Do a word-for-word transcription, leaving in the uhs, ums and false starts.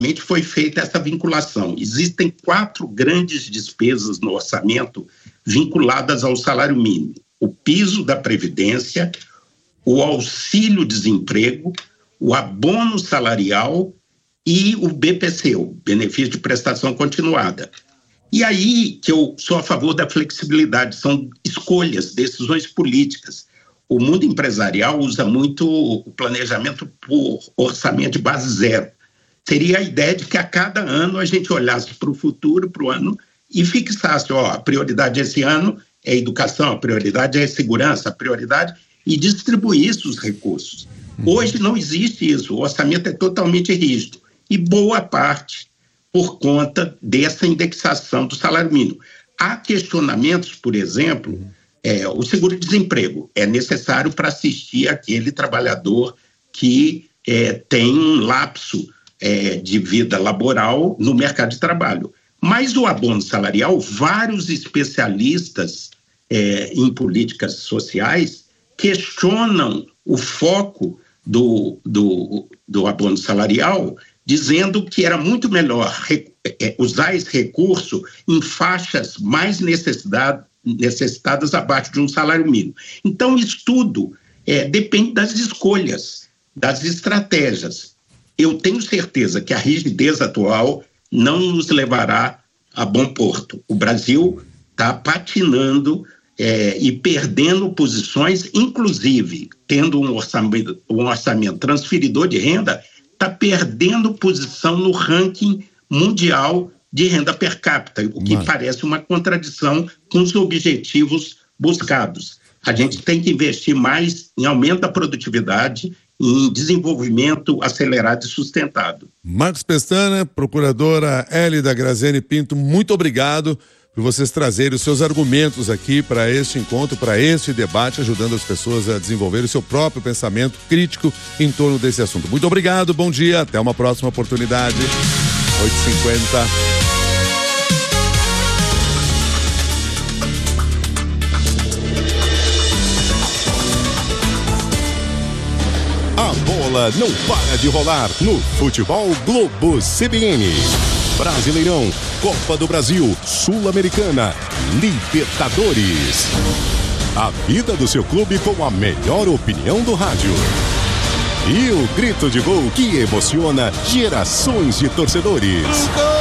foi feita essa vinculação. Existem quatro grandes despesas no orçamento vinculadas ao salário mínimo: o piso da Previdência, o auxílio-desemprego, o abono salarial e o B P C, o benefício de prestação continuada. E aí que eu sou a favor da flexibilidade, são escolhas, decisões políticas. O mundo empresarial usa muito o planejamento por orçamento de base zero. Seria a ideia de que a cada ano a gente olhasse para o futuro, para o ano, e fixasse, ó, a prioridade esse ano é educação, a prioridade é segurança, a prioridade, e distribuísse os recursos. Hoje não existe isso, o orçamento é totalmente rígido, e boa parte por conta dessa indexação do salário mínimo. Há questionamentos, por exemplo, é, o seguro-desemprego é necessário para assistir aquele trabalhador que é, tem um lapso é, de vida laboral no mercado de trabalho. Mas o abono salarial, vários especialistas é, em políticas sociais questionam o foco do, do, do abono salarial, dizendo que era muito melhor usar esse recurso em faixas mais necessitadas abaixo de um salário mínimo. Então, isso tudo é, depende das escolhas, das estratégias. Eu tenho certeza que a rigidez atual não nos levará a bom porto. O Brasil está patinando é, e perdendo posições, inclusive tendo um orçamento, um orçamento transferidor de renda, está perdendo posição no ranking mundial de renda per capita, o que Mano. parece uma contradição com os objetivos buscados. A gente tem que investir mais em aumento da produtividade, em desenvolvimento acelerado e sustentado. Marcos Pestana, procuradora Hélida Graziani Pinto, muito obrigado por vocês trazerem os seus argumentos aqui para este encontro, para este debate, ajudando as pessoas a desenvolver o seu próprio pensamento crítico em torno desse assunto. Muito obrigado, bom dia, até uma próxima oportunidade. oito e cinquenta. A bola não para de rolar no Futebol Globo C B N. Brasileirão, Copa do Brasil, Sul-Americana, Libertadores. A vida do seu clube com a melhor opinião do rádio. E o grito de gol que emociona gerações de torcedores.